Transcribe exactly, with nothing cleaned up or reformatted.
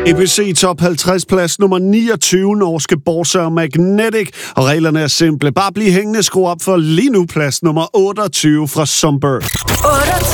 E B C Top halvtreds plads nummer niogtyve, norske Borser Magnetic. Og reglerne er simple. Bare bliv hængende, skru op for lige nu plads nummer otteogtyve fra Sumber.